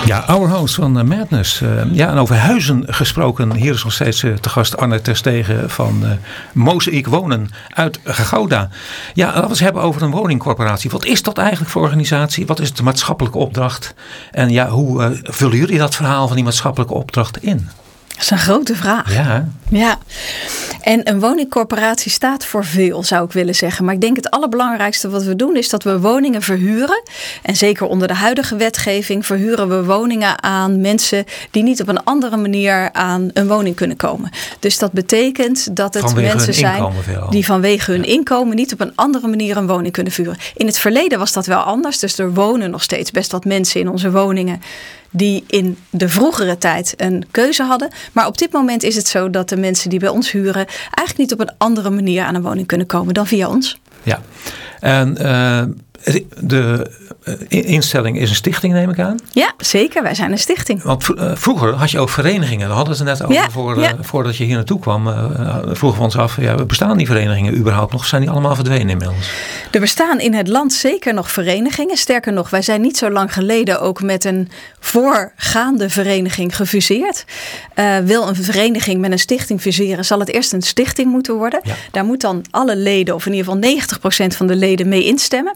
Ja, Our House van Madness. En over huizen gesproken. Hier is nog steeds te gast Arne Terstegen van Mozaïek Wonen uit Gouda. Ja, laten we het hebben over een woningcorporatie. Wat is dat eigenlijk voor organisatie? Wat is de maatschappelijke opdracht? En ja, hoe vullen jullie dat verhaal van die maatschappelijke opdracht in? Dat is een grote vraag. Ja. En een woningcorporatie staat voor veel, zou ik willen zeggen. Maar ik denk het allerbelangrijkste wat we doen is dat we woningen verhuren. En zeker onder de huidige wetgeving verhuren we woningen aan mensen die niet op een andere manier aan een woning kunnen komen. Dus dat betekent dat het mensen zijn die vanwege hun inkomen niet op een andere manier een woning kunnen verhuren. In het verleden was dat wel anders. Dus er wonen nog steeds best wat mensen in onze woningen die in de vroegere tijd een keuze hadden. Maar op dit moment is het zo dat de mensen die bij ons huren eigenlijk niet op een andere manier aan een woning kunnen komen dan via ons. Ja, en de instelling is een stichting, neem ik aan? Ja, zeker. Wij zijn een stichting. Want vroeger had je ook verenigingen. Daar hadden ze het net over voordat je hier naartoe kwam. Vroegen we ons af, bestaan die verenigingen überhaupt nog? Of zijn die allemaal verdwenen inmiddels? Er bestaan in het land zeker nog verenigingen. Sterker nog, wij zijn niet zo lang geleden ook met een voorgaande vereniging gefuseerd. Wil een vereniging met een stichting fuseren, zal het eerst een stichting moeten worden. Ja. Daar moet dan alle leden, of in ieder geval 90% van de leden mee instemmen.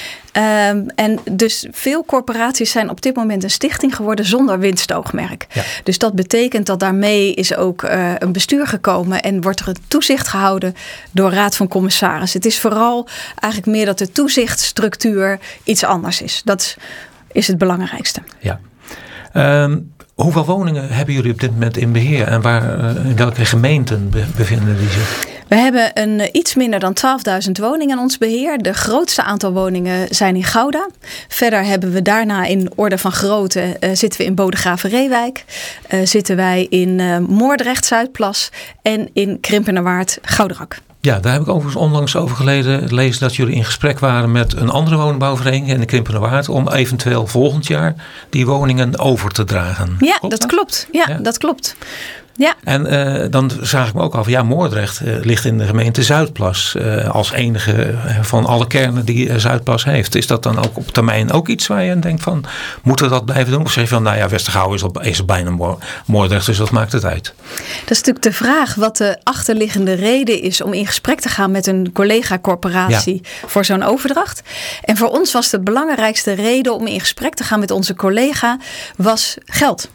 En dus veel corporaties zijn op dit moment een stichting geworden zonder winstoogmerk. Ja. Dus dat betekent dat daarmee is ook een bestuur gekomen en wordt er een toezicht gehouden door Raad van Commissaris. Het is vooral eigenlijk meer dat de toezichtsstructuur iets anders is. Dat is het belangrijkste. Ja. Hoeveel woningen hebben jullie op dit moment in beheer en in welke gemeenten bevinden die zich? We hebben iets minder dan 12.000 woningen in ons beheer. De grootste aantal woningen zijn in Gouda. Verder hebben we daarna in orde van grootte zitten we in Bodegraven-Reewijk. Zitten wij in Moordrecht, Zuidplas en in Krimpenerwaard, Gouderak. Ja, daar heb ik overigens onlangs over gelezen dat jullie in gesprek waren met een andere woningbouwvereniging in de Krimpenerwaard om eventueel volgend jaar die woningen over te dragen. Ja, dat klopt. Ja, dat klopt. Ja. En dan zag ik me ook af, Moordrecht ligt in de gemeente Zuidplas als enige van alle kernen die Zuidplas heeft. Is dat dan ook op termijn ook iets waar je aan denkt van, moeten we dat blijven doen? Of zeg je van, Westergouw is bijna Moordrecht, dus dat maakt het uit? Dat is natuurlijk de vraag wat de achterliggende reden is om in gesprek te gaan met een collega-corporatie voor zo'n overdracht. En voor ons was de belangrijkste reden om in gesprek te gaan met onze collega was geld.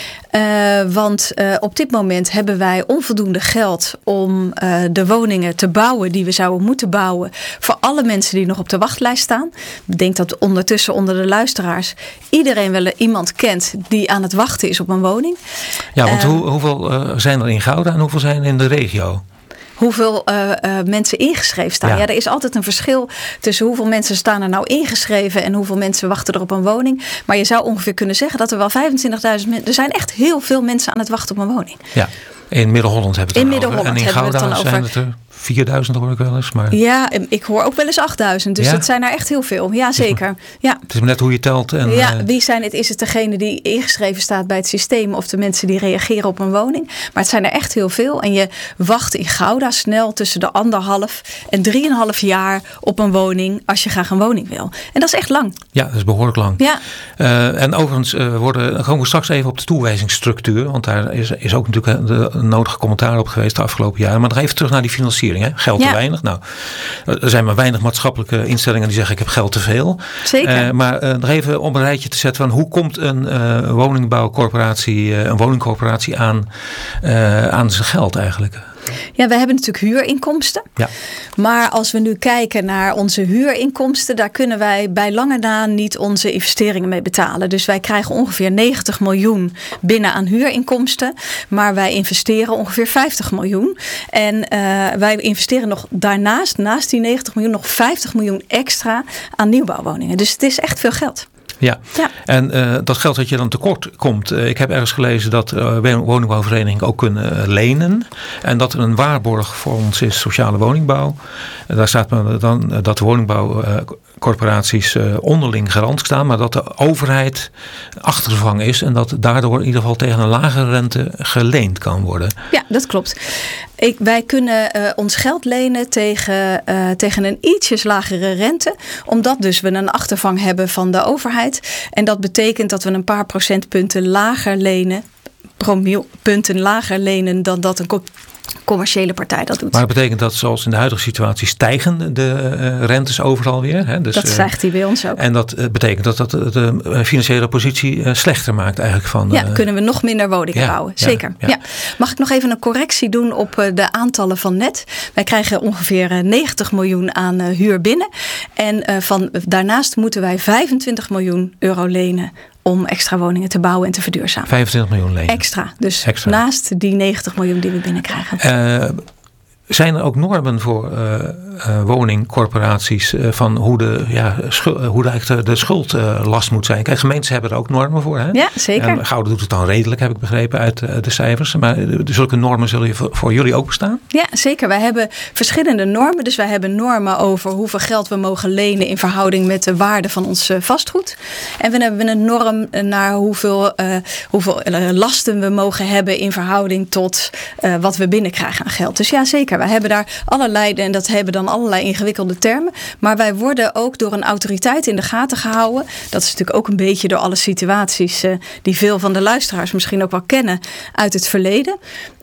Want op dit moment hebben wij onvoldoende geld om de woningen te bouwen die we zouden moeten bouwen voor alle mensen die nog op de wachtlijst staan. Ik denk dat ondertussen onder de luisteraars iedereen wel iemand kent die aan het wachten is op een woning. Ja, want hoeveel zijn er in Gouda en hoeveel zijn er in de regio? Hoeveel mensen ingeschreven staan. Ja, er is altijd een verschil tussen hoeveel mensen staan er nou ingeschreven en hoeveel mensen wachten er op een woning. Maar je zou ongeveer kunnen zeggen dat er wel 25.000 mensen... Er zijn echt heel veel mensen aan het wachten op een woning. Ja, in Midden-Holland hebben we het dan over. En in Gouda zijn het er 4.000 hoor ik wel eens. Maar... Ja, ik hoor ook wel eens 8.000. Dus dat zijn er echt heel veel. Ja, zeker. Ja. Het is net hoe je telt. En, wie zijn het? Is het degene die ingeschreven staat bij het systeem of de mensen die reageren op een woning? Maar het zijn er echt heel veel. En je wacht in Gouda snel tussen de 1,5 en 3,5 jaar op een woning als je graag een woning wil. En dat is echt lang. Ja, dat is behoorlijk lang. Ja. En overigens dan komen we straks even op de toewijzingsstructuur. Want daar is ook natuurlijk de nodige commentaar op geweest de afgelopen jaren. Maar nog even terug naar die financiering. Hè? Geld te weinig. Nou, er zijn maar weinig maatschappelijke instellingen die zeggen ik heb geld te veel. Zeker. Maar nog even om een rijtje te zetten van hoe komt een woningbouwcorporatie, een woningcorporatie aan zijn geld eigenlijk? Ja, we hebben natuurlijk huurinkomsten. Ja. Maar als we nu kijken naar onze huurinkomsten, daar kunnen wij bij lange na niet onze investeringen mee betalen. Dus wij krijgen ongeveer 90 miljoen binnen aan huurinkomsten. Maar wij investeren ongeveer 50 miljoen. En wij investeren nog daarnaast, naast die 90 miljoen, nog 50 miljoen extra aan nieuwbouwwoningen. Dus het is echt veel geld. Ja, en dat geld dat je dan tekort komt. Ik heb ergens gelezen dat woningbouwverenigingen ook kunnen lenen. En dat er een waarborg voor ons is sociale woningbouw. Daar staat dan dat de woningbouw woningcorporaties onderling garant staan, maar dat de overheid achtergevangen is en dat daardoor in ieder geval tegen een lagere rente geleend kan worden. Ja, dat klopt. Wij kunnen ons geld lenen tegen een ietsjes lagere rente, omdat dus we een achtervang hebben van de overheid. En dat betekent dat we een paar procentpunten lager lenen, promilpunten lager lenen dan dat een commerciële partij dat doet. Maar dat betekent dat zoals in de huidige situatie stijgen de rentes overal weer. Hè? Dus, dat stijgt die bij ons ook. En dat betekent dat de financiële positie slechter maakt eigenlijk van. Ja, kunnen we nog minder woningen bouwen. Zeker. Ja. Mag ik nog even een correctie doen op de aantallen van net? Wij krijgen ongeveer 90 miljoen aan huur binnen. En daarnaast moeten wij 25 miljoen euro lenen om extra woningen te bouwen en te verduurzamen. 25 miljoen lenen. Extra. Dus naast die 90 miljoen die we binnenkrijgen. Zijn er ook normen voor woningcorporaties van hoe eigenlijk de schuldlast moet zijn? Kijk, gemeentes hebben er ook normen voor. Hè? Ja, zeker. En Gouda doet het dan redelijk, heb ik begrepen uit de cijfers. Maar zulke normen zullen voor jullie ook bestaan? Ja, zeker. Wij hebben verschillende normen. Dus wij hebben normen over hoeveel geld we mogen lenen in verhouding met de waarde van ons vastgoed. En we hebben een norm naar hoeveel lasten we mogen hebben in verhouding tot wat we binnenkrijgen aan geld. Dus ja, zeker. Wij hebben daar allerlei, en dat hebben dan allerlei ingewikkelde termen. Maar wij worden ook door een autoriteit in de gaten gehouden. Dat is natuurlijk ook een beetje door alle situaties die veel van de luisteraars misschien ook wel kennen uit het verleden.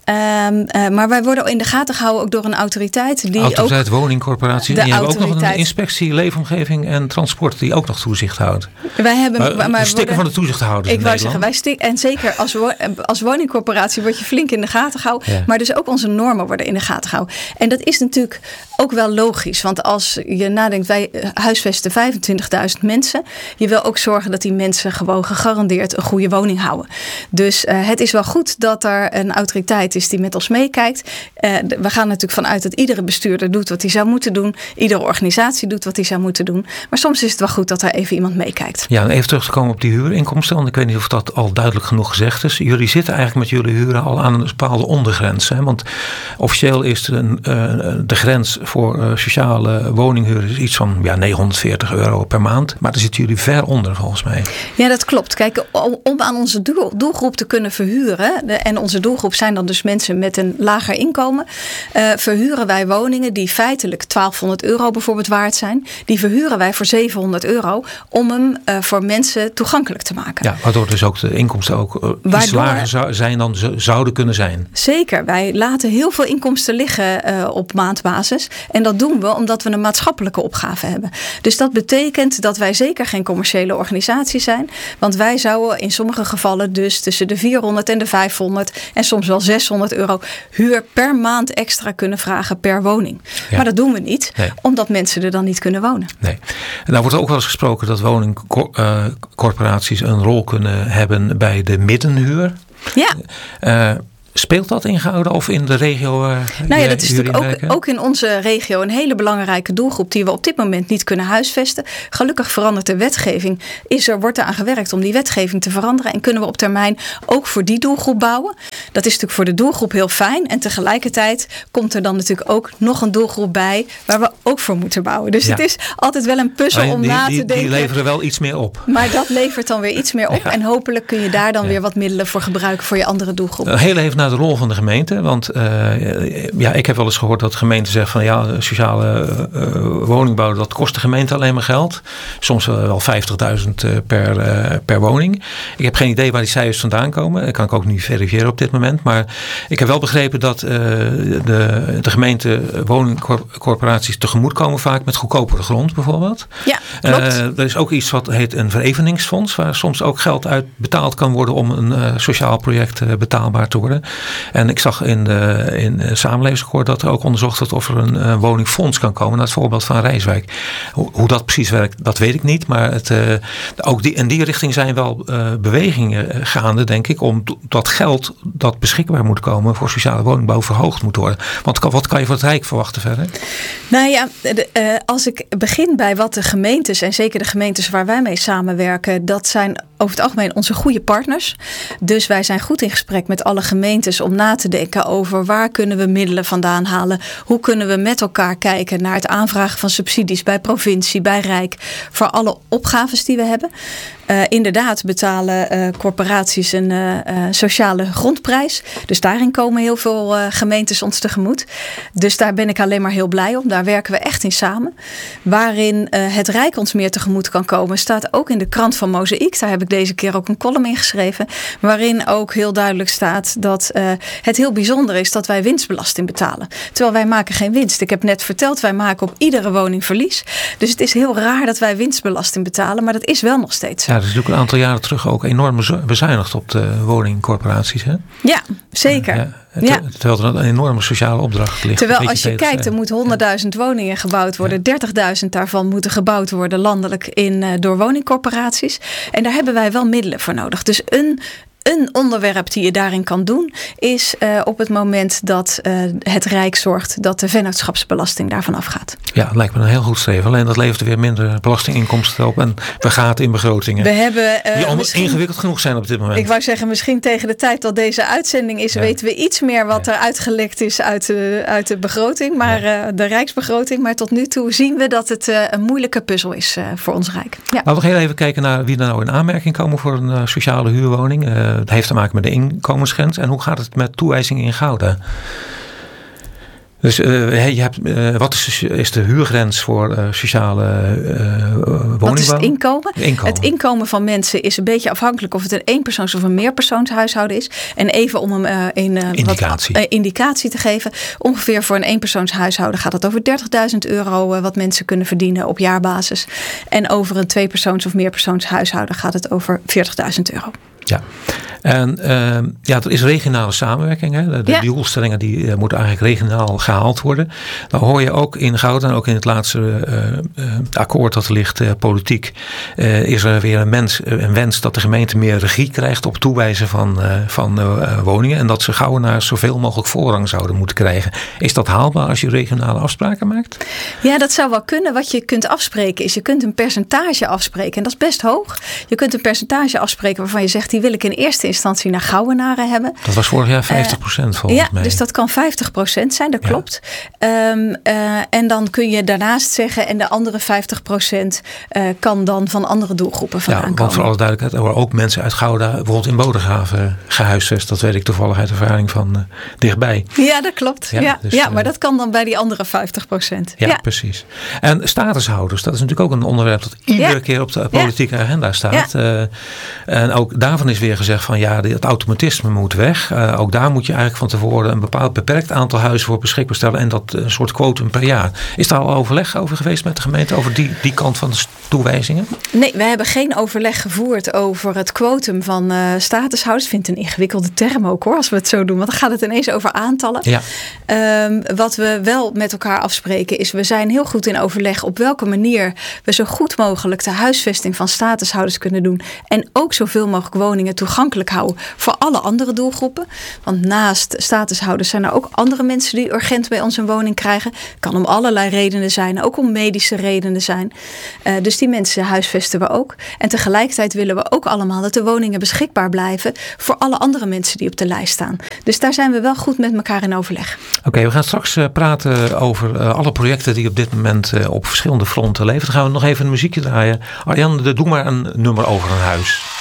Maar wij worden in de gaten gehouden ook door een autoriteit. Autoriteit woningcorporatie. En je hebt ook nog een inspectie, leefomgeving en transport die ook nog toezicht houdt. Wij hebben maar stikken van de toezichthouders in Nederland. Ik wou zeggen, en zeker als woningcorporatie word je flink in de gaten gehouden. Ja. Maar dus ook onze normen worden in de gaten gehouden. En dat is natuurlijk ook wel logisch. Want als je nadenkt, wij huisvesten 25.000 mensen. Je wil ook zorgen dat die mensen gewoon gegarandeerd een goede woning houden. Dus het is wel goed dat er een autoriteit is die met ons meekijkt. We gaan natuurlijk vanuit dat iedere bestuurder doet wat hij zou moeten doen. Iedere organisatie doet wat hij zou moeten doen. Maar soms is het wel goed dat er even iemand meekijkt. Ja, en even terug te komen op die huurinkomsten. Want ik weet niet of dat al duidelijk genoeg gezegd is. Jullie zitten eigenlijk met jullie huren al aan een bepaalde ondergrens. Hè? Want officieel is de grens voor sociale woninghuur is iets van €940 per maand. Maar daar zitten jullie ver onder volgens mij. Ja, dat klopt. Kijk, om aan onze doelgroep te kunnen verhuren. En onze doelgroep zijn dan dus mensen met een lager inkomen. Verhuren wij woningen die feitelijk €1200 bijvoorbeeld waard zijn. Die verhuren wij voor €700 om hem voor mensen toegankelijk te maken. Ja, waardoor dus ook de inkomsten ook iets lager zijn dan zouden kunnen zijn. Zeker. Wij laten heel veel inkomsten liggen op maandbasis. En dat doen we omdat we een maatschappelijke opgave hebben. Dus dat betekent dat wij zeker geen commerciële organisatie zijn. Want wij zouden in sommige gevallen dus tussen de €400 en de €500 en soms wel €600 huur per maand extra kunnen vragen per woning. Ja. Maar dat doen we niet, omdat mensen er dan niet kunnen wonen. Nee. En daar wordt ook wel eens gesproken dat woningcorporaties een rol kunnen hebben bij de middenhuur. Ja. Speelt dat in Gouda of in de regio? Nou ja, dat is natuurlijk ook in onze regio een hele belangrijke doelgroep die we op dit moment niet kunnen huisvesten. Gelukkig verandert de wetgeving. Wordt er aan gewerkt om die wetgeving te veranderen en kunnen we op termijn ook voor die doelgroep bouwen. Dat is natuurlijk voor de doelgroep heel fijn en tegelijkertijd komt er dan natuurlijk ook nog een doelgroep bij waar we ook voor moeten bouwen. Dus het is altijd wel een puzzel om na te denken. Die leveren wel iets meer op. Maar dat levert dan weer iets meer op en hopelijk kun je daar dan weer wat middelen voor gebruiken voor je andere doelgroep. Heel even naar de rol van de gemeente. Want ik heb wel eens gehoord dat de gemeente zegt van sociale woningbouw, dat kost de gemeente alleen maar geld. Soms wel 50.000 per woning. Ik heb geen idee waar die cijfers vandaan komen. Dat kan ik ook niet verifiëren op dit moment. Maar ik heb wel begrepen dat de gemeente woningcorporaties tegemoet komen vaak met goedkopere grond bijvoorbeeld. Ja, klopt. Er is ook iets wat heet een vereveningsfonds, waar soms ook geld uit betaald kan worden om een sociaal project betaalbaar te worden. En ik zag in het samenlevingsakkoord dat er ook onderzocht wordt of er een woningfonds kan komen. Naar het voorbeeld van Rijswijk. Hoe dat precies werkt, dat weet ik niet. Maar ook in die richting zijn wel bewegingen gaande, denk ik. Om dat geld dat beschikbaar moet komen voor sociale woningbouw verhoogd moet worden. Want wat kan je van het Rijk verwachten verder? Nou ja, als ik begin bij wat de gemeentes, en zeker de gemeentes waar wij mee samenwerken, dat zijn over het algemeen onze goede partners. Dus wij zijn goed in gesprek met alle gemeenten gemeentes om na te denken over waar kunnen we middelen vandaan halen. Hoe kunnen we met elkaar kijken naar het aanvragen van subsidies bij provincie, bij Rijk, voor alle opgaves die we hebben. Inderdaad betalen corporaties een sociale grondprijs. Dus daarin komen heel veel gemeentes ons tegemoet. Dus daar ben ik alleen maar heel blij om. Daar werken we echt in samen. Waarin het Rijk ons meer tegemoet kan komen, staat ook in de krant van Mozaïek. Daar heb ik deze keer ook een column in geschreven. Waarin ook heel duidelijk staat dat het heel bijzonder is dat wij winstbelasting betalen. Terwijl wij maken geen winst. Ik heb net verteld, wij maken op iedere woning verlies. Dus het is heel raar dat wij winstbelasting betalen. Maar dat is wel nog steeds zo. Ja, dat is natuurlijk een aantal jaren terug ook enorm bezuinigd op de woningcorporaties. Hè? Ja, zeker. Terwijl er een enorme sociale opdracht ligt. Terwijl als je kijkt, er moeten 100.000 woningen gebouwd worden. 30.000 daarvan moeten gebouwd worden landelijk door woningcorporaties. En daar hebben wij wel middelen voor nodig. Dus een onderwerp die je daarin kan doen is op het moment dat het Rijk zorgt dat de vennootschapsbelasting daarvan afgaat. Ja, dat lijkt me een heel goed streven. Alleen dat levert weer minder belastinginkomsten op en we gaan in begrotingen. We hebben die ingewikkeld genoeg zijn op dit moment. Ik wou zeggen, misschien tegen de tijd dat deze uitzending is, weten we iets meer wat er uitgelekt is uit de begroting, maar de Rijksbegroting. Maar tot nu toe zien we dat het een moeilijke puzzel is voor ons Rijk. Ja. Laten we heel even kijken naar wie er nou in aanmerking komen voor een sociale huurwoning. Het heeft te maken met de inkomensgrens. En hoe gaat het met toewijzingen in Gouda? Dus je hebt, wat is de huurgrens voor sociale woningbouw? Wat is het inkomen? Het inkomen van mensen is een beetje afhankelijk of het een eenpersoons- of een meerpersoonshuishouden is. En even om hem indicatie te geven. Ongeveer voor een eenpersoonshuishouden gaat het over €30.000 wat mensen kunnen verdienen op jaarbasis. En over een tweepersoons- of meerpersoonshuishouden gaat het over €40.000. Ja, en er is regionale samenwerking. Hè? De doelstellingen die moeten eigenlijk regionaal gehaald worden. Dan hoor je ook in Gouda en ook in het laatste akkoord dat er ligt politiek. Is er weer een wens dat de gemeente meer regie krijgt op toewijzen van woningen. En dat ze Goudenaars zoveel mogelijk voorrang zouden moeten krijgen. Is dat haalbaar als je regionale afspraken maakt? Ja, dat zou wel kunnen. Wat je kunt afspreken is, je kunt een percentage afspreken. En dat is best hoog. Je kunt een percentage afspreken waarvan je zegt, die wil ik in eerste instantie naar Goudenaren hebben. Dat was vorig jaar 50% volgens mij. Dus dat kan 50% zijn, dat klopt. En dan kun je daarnaast zeggen, en de andere 50% kan dan van andere doelgroepen vandaan komen. Want voor alle duidelijkheid, er worden ook mensen uit Gouda bijvoorbeeld in Bodegraven gehuisvest. Dat weet ik toevallig uit ervaring van dichtbij. Ja, dat klopt. Maar dat kan dan bij die andere 50%. Ja, precies. En statushouders, dat is natuurlijk ook een onderwerp dat iedere keer op de politieke agenda staat. En ook daarvan is weer gezegd van het automatisme moet weg. Ook daar moet je eigenlijk van tevoren een bepaald beperkt aantal huizen voor beschikbaar stellen. En dat een soort quotum per jaar. Is daar al overleg over geweest met de gemeente over die kant van de toewijzingen? Nee, we hebben geen overleg gevoerd over het quotum van statushouders. Ik vind het een ingewikkelde term ook hoor, als we het zo doen. Want dan gaat het ineens over aantallen. Ja. Wat we wel met elkaar afspreken is, we zijn heel goed in overleg op welke manier we zo goed mogelijk de huisvesting van statushouders kunnen doen. En ook zoveel mogelijk woningen toegankelijk houden voor alle andere doelgroepen. Want naast statushouders zijn er ook andere mensen die urgent bij ons een woning krijgen. Kan om allerlei redenen zijn, ook om medische redenen zijn. Dus die mensen huisvesten we ook. En tegelijkertijd willen we ook allemaal dat de woningen beschikbaar blijven voor alle andere mensen die op de lijst staan. Dus daar zijn we wel goed met elkaar in overleg. Oké, we gaan straks praten over alle projecten die op dit moment op verschillende fronten leven. Dan gaan we nog even een muziekje draaien. Arjan, doe maar een nummer over een huis.